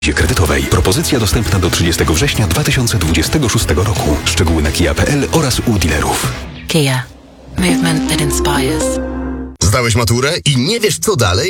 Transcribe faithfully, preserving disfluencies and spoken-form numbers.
kredytowej. Propozycja dostępna do trzydziestego września dwa tysiące dwudziestego szóstego roku. Szczegóły na kia kropka p l oraz u dealerów. Kia. Movement that inspires. Zdałeś maturę i nie wiesz co dalej?